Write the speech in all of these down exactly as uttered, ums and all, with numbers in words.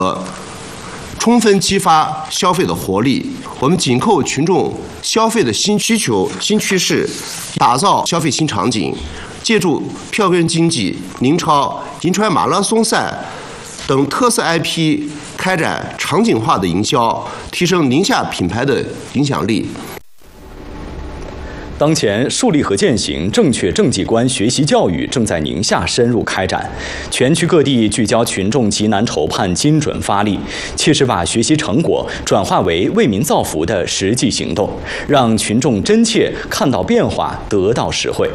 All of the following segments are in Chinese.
呃，充分激发消费的活力。我们紧扣群众消费的新需求、新趋势，打造消费新场景，借助票根经济、宁超、银川马拉松赛等特色 I P 开展场景化的营销，提升宁夏品牌的影响力。 当前，树立和践行正确政绩观学习教育正在宁夏深入开展，全区各地聚焦群众急难愁盼，精准发力，切实把学习成果转化为为民造福的实际行动，让群众真切看到变化，得到实惠。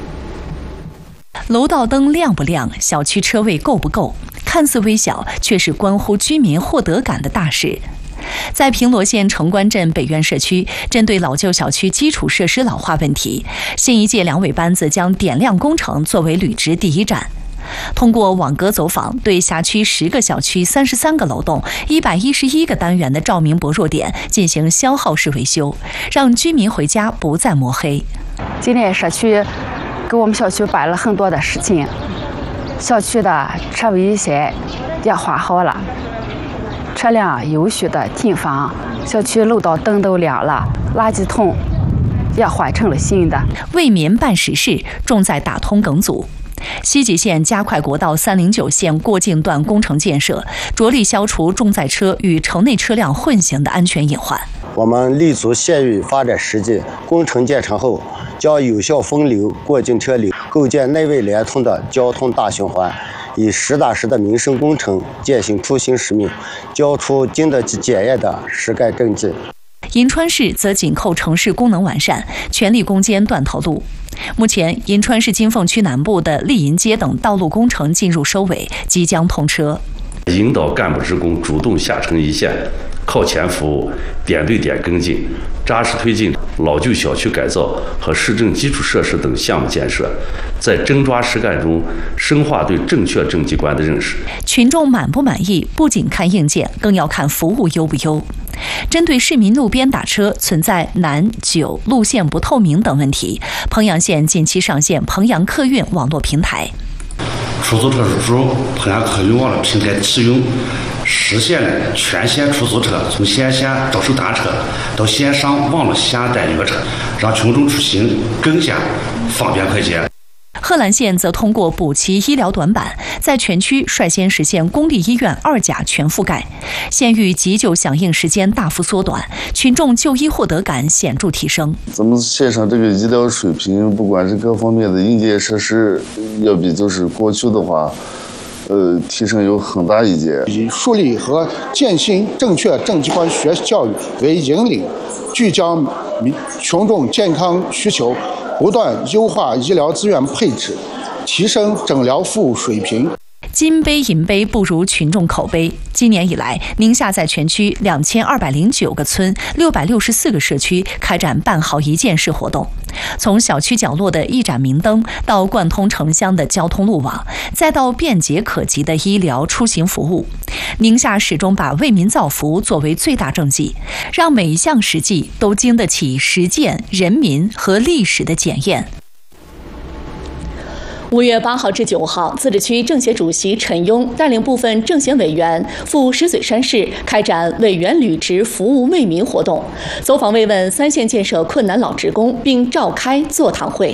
楼道灯亮不亮，小区车位够不够，看似微小，却是关乎居民获得感的大事。在平罗县城关镇北苑社区，针对老旧小区基础设施老化问题，新一届两委班子将点亮工程作为履职第一站。通过网格走访，对辖区十个小区、三十三个楼栋、一百一十一个单元的照明薄弱点进行消耗式维修，让居民回家不再摸黑。 今天社区给我们小区办了很多的事情，小区的车位线也画好了，车辆有序的停放，小区楼道灯都亮了，垃圾桶也换成了新的。 为民办实事，重在打通梗阻。西吉县加快国道三零九线过境段工程建设，着力消除重载车与城内车辆混行的安全隐患。 我们立足县域发展实际，工程建成后将有效分流过境车流，构建内外连通的交通大循环，以实打实的民生工程践行初心使命，交出经得起检验的实干政绩。 银川市则紧扣城市功能完善，全力攻坚断头路。目前，银川市金凤区南部的丽银街等道路工程进入收尾，即将通车。 引导干部职工主动下沉一线，靠前服务，点对点跟进，扎实推进老旧小区改造和市政基础设施等项目建设，在真抓实干中深化对正确政绩观的认识。 群众满不满意，不仅看硬件，更要看服务优不优。针对市民路边打车存在南、九路线不透明等问题，彭阳县近期上线彭阳客运网络平台。 出租车叔叔彭阳客运网络平台启用，实现了全县出租车从线下招收单车到线上网络下单约车，让群众出行更加方便快捷。 贺兰县则通过补齐医疗短板，在全区率先实现公立医院二甲全覆盖，县域急救响应时间大幅缩短，群众就医获得感显著提升。 咱们县上这个医疗水平，不管是各方面的硬件设施，要比就是过去的话，呃，提升有很大一截。 以树立和践行正确政绩观学习教育为引领，聚焦民群众健康需求，不断优化医疗资源配置，提升诊疗服务水平。 金杯银杯不如群众口碑。今年以来，宁夏在全区两千二百零九个村、六百六十四个社区开展办好一件事活动，从小区角落的一盏明灯，到贯通城乡的交通路网，再到便捷可及的医疗出行服务。宁夏始终把为民造福作为最大政绩，让每一项实际都经得起实践、人民和历史的检验。 五月八号至九号，自治区政协主席陈庸带领部分政协委员赴石嘴山市开展委员履职服务为民活动，走访慰问三线建设困难老职工，并召开座谈会。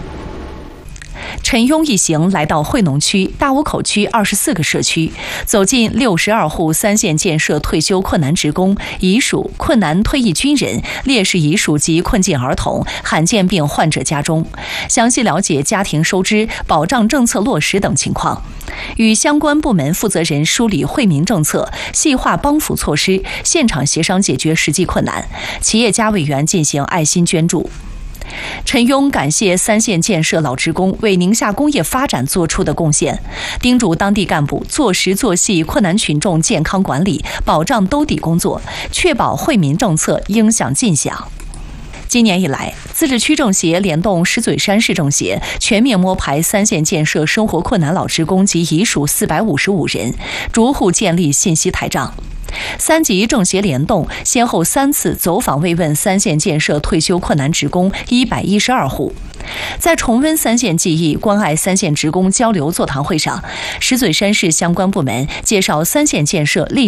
陈庸一行来到惠农区大坞口区二十四个社区，走进六十二户三线建设退休困难职工、遗属、困难退役军人、烈士遗属及困境儿童、罕见病患者家中，详细了解家庭收支、保障政策落实等情况，与相关部门负责人梳理惠民政策，细化帮扶措施，现场协商解决实际困难，企业家委员进行爱心捐助。陈庸感谢三线建设老职工为宁夏工业发展做出的贡献，叮嘱当地干部做实做细困难群众健康管理、保障兜底工作，确保惠民政策应响尽响。今年以来，自治区政协联动石嘴山市政协，全面摸排三线建设生活困难老职工及遗属四百五十五人，逐户建立信息台账。 三级政协联动，先后三次走访慰问三线建设退休困难职工一百一十二户。在重温三线记忆、关爱三线职工交流座谈会上，石嘴山市相关部门介绍三线建设历